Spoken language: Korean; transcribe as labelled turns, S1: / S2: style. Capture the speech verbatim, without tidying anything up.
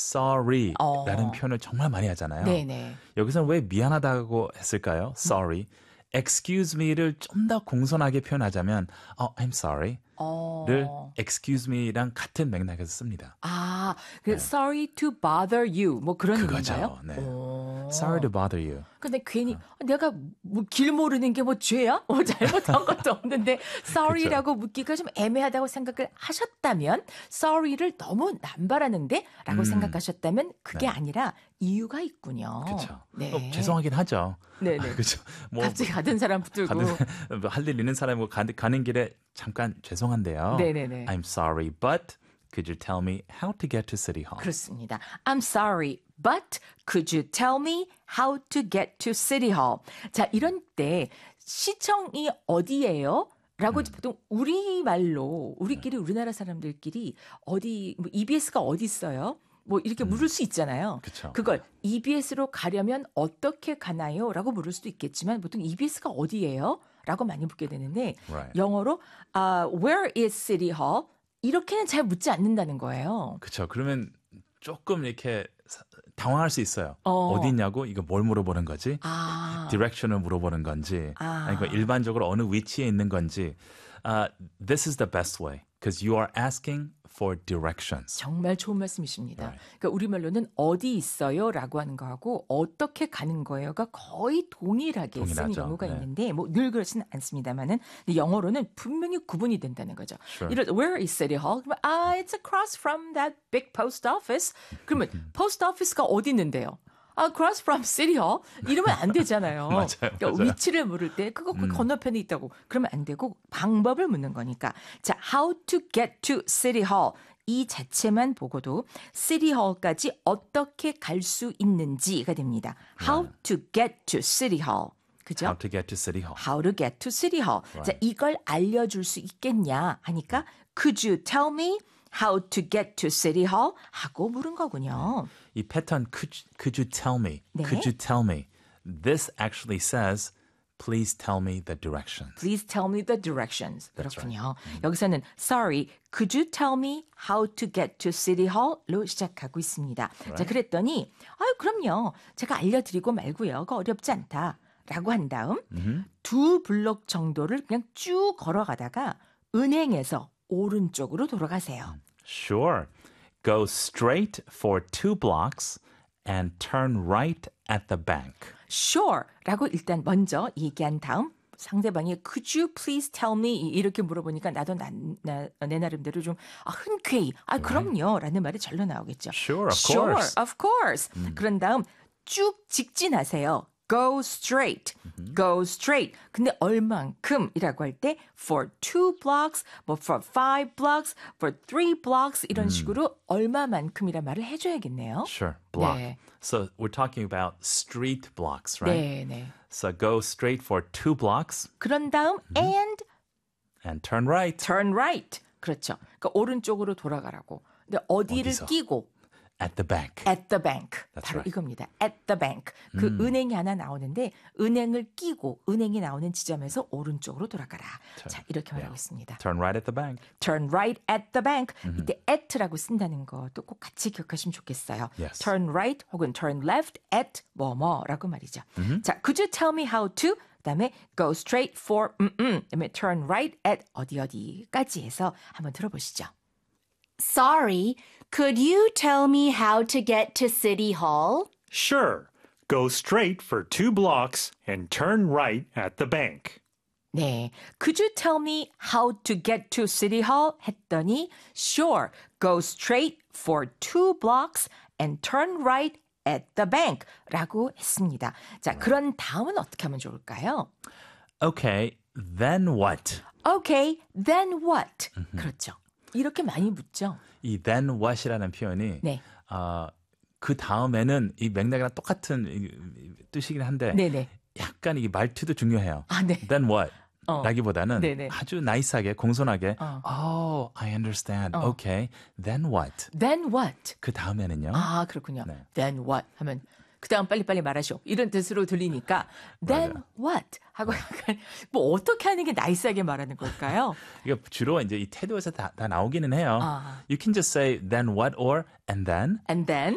S1: sorry라는
S2: 어.
S1: 표현을 정말 많이 하잖아요.
S2: 네네.
S1: 여기서는 왜 미안하다고 했을까요? sorry. excuse me를 좀 더 공손하게 표현하자면 어, I'm sorry. 를
S2: 어.
S1: excuse me랑 같은 맥락에서 씁니다.
S2: 아, 그
S1: 네.
S2: sorry to bother you 뭐 그런
S1: 그거죠.
S2: 의미인가요?
S1: 네.
S2: 오.
S1: Sorry to bother you.
S2: 근데 괜히 내가 뭐 길 모르는 게 뭐 죄야? 뭐 잘못한 것도 없는데 sorry라고 묻기가 좀 애매하다고 생각을 하셨다면 sorry를 너무 남발하는데 라고
S1: 음.
S2: 생각하셨다면 그게
S1: 네.
S2: 아니라 이유가 있군요.
S1: 그렇죠.
S2: 네.
S1: 어, 죄송하긴 하죠.
S2: 네네.
S1: 그렇죠. 뭐
S2: 갑자기 가던 사람 붙들고.
S1: 할 일 있는 사람이 뭐 가는, 가는 길에 잠깐 죄송한데요.
S2: 네네네.
S1: I'm sorry, but could you tell me how to get to City Hall?
S2: 그렇습니다. I'm sorry, but could you tell me how to get to City Hall? 자, 이런 때 시청이 어디예요? 라고 음. 보통 우리말로 우리끼리 우리나라 사람들끼리 어디 뭐 이비에스가 어디 있어요? 뭐 이렇게 음. 물을 수 있잖아요.
S1: 그쵸.
S2: 그걸 이비에스로 가려면 어떻게 가나요? 라고 물을 수도 있겠지만 보통 이비에스가 어디예요? 라고 많이 묻게 되는데
S1: Right.
S2: 영어로 uh, Where is City Hall? 이렇게는 잘 묻지 않는다는 거예요.
S1: 그렇죠. 그러면 조금 이렇게 당황할 수 있어요.
S2: 어.
S1: 어디 있냐고? 이거 뭘 물어보는 거지?
S2: 아.
S1: 디렉션을 물어보는 건지
S2: 아.
S1: 아니면 일반적으로 어느 위치에 있는 건지 uh, This is the best way because you are asking for directions.
S2: 정말 좋은 말씀이십니다.
S1: Right.
S2: 그러니까 우리말로는 어디 있어요? 라고 하는 거하고 어떻게 가는 거예요가 거의 동일하게 쓰는
S1: 동일하죠.
S2: 경우가
S1: 네.
S2: 있는데 뭐 늘 그렇지는 않습니다만은 영어로는 분명히 구분이 된다는 거죠.
S1: Sure.
S2: 이럴 Where is City Hall? 그러면 아, it's across from that big post office. 그러면 post office가 어디 있는데요? 아, across from City Hall? 이러면 안 되잖아요.
S1: 맞아요,
S2: 그러니까
S1: 맞아요.
S2: 위치를 물을 때 그거 그 건너편에 있다고 그러면 안 되고 방법을 묻는 거니까. 자, how to get to City Hall. 이 자체만 보고도 City Hall까지 어떻게 갈 수 있는지가 됩니다. How
S1: 네.
S2: to get to City Hall. 그죠?
S1: How to get to City Hall.
S2: How to get to City Hall.
S1: Right.
S2: 자, 이걸 알려줄 수 있겠냐 하니까 Could you tell me how to get to City Hall? 하고 물은 거군요.
S1: 이 패턴 could, could you tell me?
S2: 네.
S1: Could you tell me? This actually says please tell me the directions.
S2: Please tell me the directions.
S1: That's
S2: 그렇군요. 여기서는 sorry, could you tell me how to get to City Hall?로 시작하고 있습니다.
S1: Right.
S2: 자, 그랬더니 아유 그럼요. 제가 알려드리고 말고요. 그거 어렵지 않다. 라고 한 다음
S1: Mm-hmm.
S2: 두 블록 정도를 그냥 쭉 걸어가다가 은행에서 오른쪽으로 돌아가세요.
S1: Sure. Go straight for two blocks and turn right at the bank.
S2: Sure 라고 일단 먼저 얘기한 다음 상대방이 could you please tell me 이렇게 물어보니까 나도 나, 나, 내 나름대로 좀 아, 흔쾌히 아 그럼요 라는 말이 절로 나오겠죠.
S1: Sure, of
S2: Sure,
S1: course.
S2: of course. 음. 그런 다음 쭉 직진하세요. Go straight, mm-hmm. go straight. 근데 얼만큼이라고 할 때 for two blocks, 뭐 for five blocks, for three blocks 이런 음. 식으로 얼마만큼이란 말을 해줘야겠네요.
S1: Sure, block.
S2: 네.
S1: So we're talking about street blocks, right?
S2: 네, 네.
S1: So go straight for two blocks
S2: 그런 다음 mm-hmm. and
S1: and turn right.
S2: turn right. 그렇죠. 그러니까 오른쪽으로 돌아가라고. 근데 어디를
S1: 어디서?
S2: 끼고
S1: At the bank.
S2: at the bank.
S1: That's
S2: 바로
S1: right.
S2: 이겁니다. at the bank. 그
S1: 음.
S2: 은행이 하나 나오는데 은행을 끼고 은행이 나오는 지점에서 오른쪽으로 돌아가라.
S1: Turn,
S2: 자, 이렇게 말하고
S1: yeah.
S2: 있습니다.
S1: Turn right at the bank.
S2: Turn right at the bank.
S1: Mm-hmm.
S2: 이때 at라고 쓴다는 것도 꼭 같이 기억하시면 좋겠어요.
S1: Yes.
S2: Turn right 혹은 turn left at 뭐뭐라고 말이죠.
S1: Mm-hmm.
S2: 자, could you tell me how to? 그다음에 go straight for 음음. 그다음에 turn right at 어디 어디까지 해서 한번 들어보시죠.
S3: Sorry, could you tell me how to get to City Hall?
S4: Sure. Go straight for two blocks and turn right at the bank.
S2: 네, could you tell me how to get to City Hall? 했더니 sure, go straight for two blocks and turn right at the bank 라고 했습니다. 자, 그런 다음은 어떻게 하면 좋을까요?
S1: Okay, then what?
S2: Okay, then what? 그렇죠. 이렇게 많이 묻죠.
S1: 이 then what이라는 표현이
S2: 네.
S1: 어, 그 다음에는 이 맥락이랑 똑같은 이, 이, 뜻이긴 한데
S2: 네네.
S1: 약간 이 말투도 중요해요.
S2: 아, 네.
S1: Then what?
S2: 어.
S1: 라기보다는
S2: 네네.
S1: 아주 나이스하게 공손하게
S2: 어.
S1: Oh, I understand.
S2: 어.
S1: Okay, then what?
S2: Then what?
S1: 그 다음에는요?
S2: 아, 그렇군요.
S1: 네.
S2: Then what? 하면 그 다음 빨리빨리 말하쇼. 이런 뜻으로 들리니까 then
S1: 맞아요.
S2: what? 하고 약간 뭐 어떻게 하는 게 나이스하게 말하는 걸까요?
S1: 이거 주로 이제 이 태도에서 다, 다 나오기는 해요.
S2: 아.
S1: You can just say then what or and then.
S2: And then